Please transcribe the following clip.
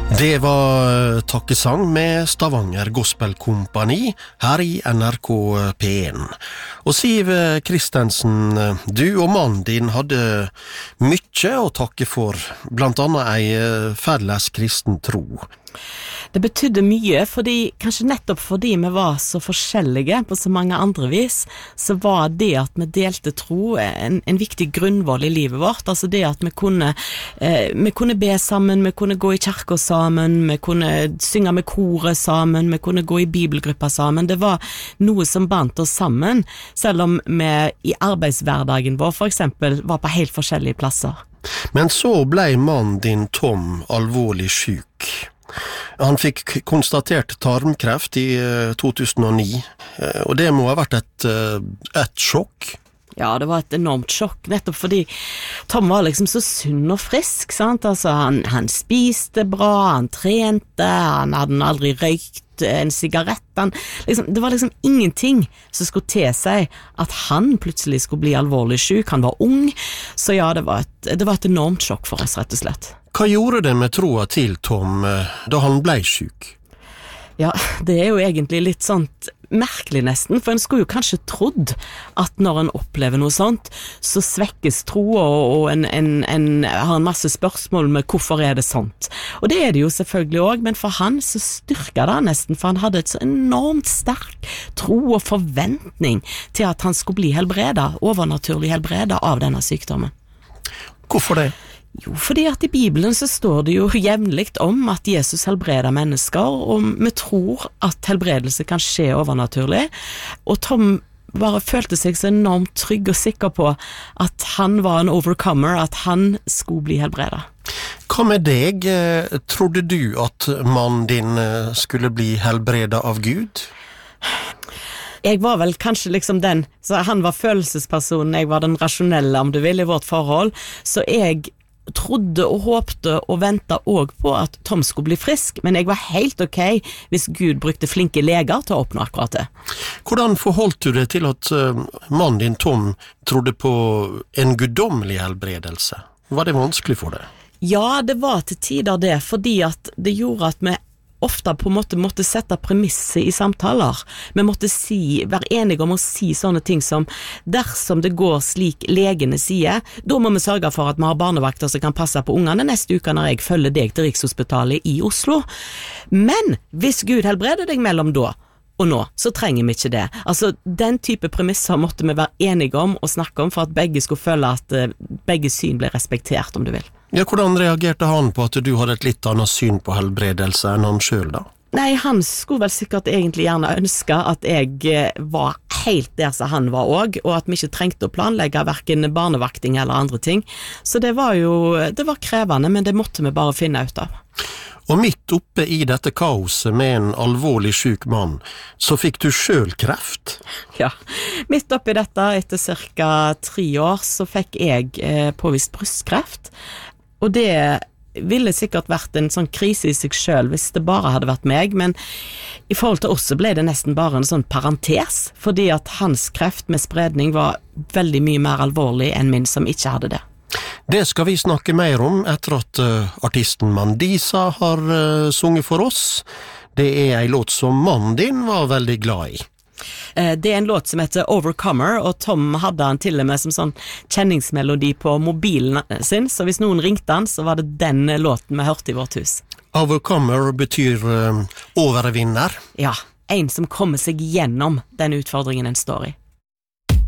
Det var takkesang med Stavanger Gospel Kompani her i NRK P1. Og Siv Kristensen, du og mannen din hadde mye å takke for, blant annet ei felles kristen tro. Det betydde mye, kanskje nettopp fordi vi var så forskjellige på så mange andre vis, så var det at vi delte tro en viktig grunnvoll i livet vårt. Altså det at vi kunne be sammen, vi kunne gå i kirka sammen, vi kunne synge med koret sammen, vi kunne gå i bibelgrupper sammen. Det var noe som bandt oss sammen, selv om vi i arbeidshverdagen vår for eksempel var på helt forskjellige plasser. Men så ble mannen din Tom alvorlig syk. Han fikk konstatert tarmkreft i 2009, og det må ha vært et sjokk. Ja, det var et enormt sjokk, nettopp fordi Tom var liksom så sunn og frisk, sant? Altså, han spiste bra, han trente, han hadde aldri røykt en sigarett, det var liksom ingenting som skulle til seg at han plutselig skulle bli alvorlig syk. Han var ung, så ja, det var et enormt sjokk for oss, rett og slett. Hva gjorde det med troa til Tom da han ble syk? Ja, det jo egentlig litt sånt merkelig nesten, for en skulle jo kanskje trodd at når en opplever noe sånt, så svekkes troa, og en har en masse spørsmål med hvorfor det sånt. Og det det jo selvfølgelig også, men for han så styrket det nesten, for han hadde et så enormt sterk tro og forventning til at han skulle bli helbredet, overnaturlig helbredet av denne sykdommen. Hvorfor det? Jo, fordi at i Bibelen så står det jo jevnligt om at Jesus helbreder mennesker, og vi tror at helbredelse kan skje overnaturlig, og Tom bare følte seg så enormt trygg og sikker på at han var en overcomer, at han skulle bli helbredet. Hva med deg? Trodde du at mannen din skulle bli helbredet av Gud? Jeg var vel kanskje liksom den, så han var følelsespersonen, jeg var den rasjonelle, om du vil, i vårt forhold, så jeg trodde og håpte og ventet også på at Tom skulle bli frisk, men jeg var helt ok hvis Gud brukte flinke leger til å oppnå akkurat det. Hvordan forholdt du deg til at mannen din Tom trodde på en guddommelig helbredelse? Var det vanskelig for deg? Ja, det var til tider det, fordi at det gjorde at vi ofte på en måte måtte sette premisser i samtaler. Vi måtte være enige om å si sånne ting som dersom det går slik legene sier, da må vi sørge for at vi har barnevakter som kan passe på ungene neste uke når jeg følger deg til Rikshospitalet i Oslo. Men hvis Gud helbreder deg mellom da og nå, så trenger vi ikke det. Altså, den type premisser måtte vi være enige om og snakke om for at begge skulle føle at begge syn ble respektert, om du vil. Ja, hvordan reagerte han på at du hadde et litt annet syn på helbredelse enn han selv da? Nei, han skulle vel sikkert egentlig gjerne ønske at jeg var helt der som han var også, og at vi ikke trengte å planlegge hverken barnevakting eller andre ting. Så det var krevende, men det måtte vi bare finne ut av. Og midt oppe i dette kaoset med en alvorlig syk mann, så fikk du selv kreft? Ja, midt oppe i dette, etter cirka 3 år, så fikk jeg påvist brystkreft. Og det ville sikkert vært en sånn krise i seg selv hvis det bare hadde vært meg, men i forhold til oss så ble det nesten bare en sånn parentes, fordi at hans kreft med spredning var veldig mye mer alvorlig enn min som ikke hadde det. Det skal vi snakke mer om etter at artisten Mandisa har sunget for oss. Det en låt som mannen din var veldig glad i. Det en låt som heter Overcomer, og Tom hadde han til og med som sånn kjenningsmelodi på mobilen sin, så hvis noen ringte han, så var det den låten vi hørte i vårt hus. Overcomer betyr overvinner? Ja, en som kommer seg gjennom den utfordringen en står i.